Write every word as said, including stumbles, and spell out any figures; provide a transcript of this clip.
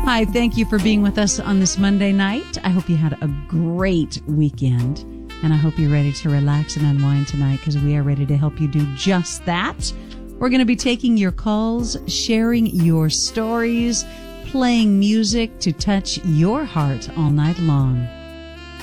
Hi, thank you for being with us on this Monday night. I hope you had a great weekend, and I hope you're ready to relax and unwind tonight because we are ready to help you do just that. We're going to be taking your calls, sharing your stories, playing music to touch your heart all night long.